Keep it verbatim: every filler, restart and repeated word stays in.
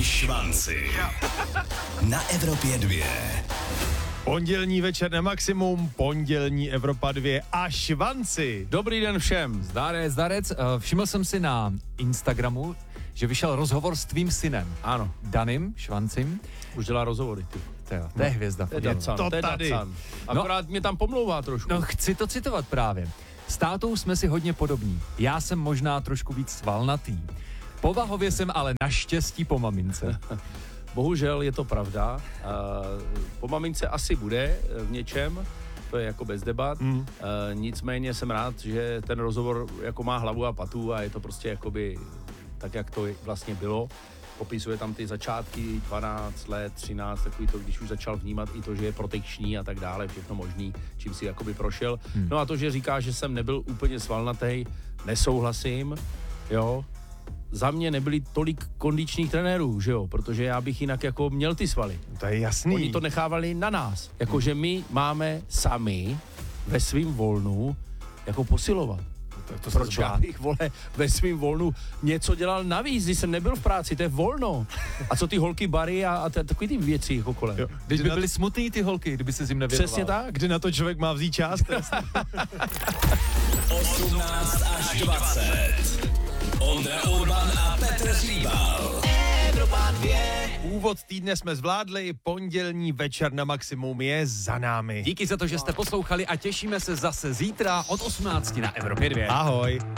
švanci. Na Evropě dvě. Pondělní večer na maximum, pondělní Evropa dva a švanci. Dobrý den všem. Zdarec, zdarec. Všiml jsem si na Instagramu, že vyšel rozhovor s tvým synem. Ano. Danem Švancim. Už dělá rozhovory, ty. To je, to je hvězda. To je Dacan, To to je tady. Dacan. Akorát no, mě tam pomlouvá trošku. No, chci to citovat právě. S tátou jsme si hodně podobní. Já jsem možná trošku víc svalnatý. Povahově jsem ale naštěstí po mamince. Bohužel je to pravda. Uh, po mamince asi bude v něčem, to je jako bez debat. Mm. Uh, nicméně jsem rád, že ten rozhovor jako má hlavu a patu a je to prostě jakoby tak, jak to vlastně bylo. Popisuje tam ty začátky, dvanáct let, třináct, takový to, když už začal vnímat i to, že je protekční a tak dále, všechno možný, čím si jakoby prošel. Hmm. No a to, že říká, že jsem nebyl úplně svalnatej, nesouhlasím, jo. Za mě nebyli tolik kondičních trenérů, že jo, protože já bych jinak jako měl ty svaly. To je jasný. Oni to nechávali na nás, jakože my máme sami ve svým volnu jako posilovat. To, to Proč já bych, vole, ve svým volnu něco dělal navíc, když jsem nebyl v práci, to je volno. A co ty holky bary a, a t- takový ty věci jako kolem. Jo. Když by byly smutný ty holky, kdyby se jim nevěnoval. Přesně tak. Kdy na to člověk má vzít čas? osmnáct až dvacet. Ondra Urban a Petr Hříbal. Evropa dva. Úvod týdne jsme zvládli, pondělní večer na maximum je za námi. Díky za to, že jste poslouchali a těšíme se zase zítra od osmnácti na Evropě dva. Ahoj.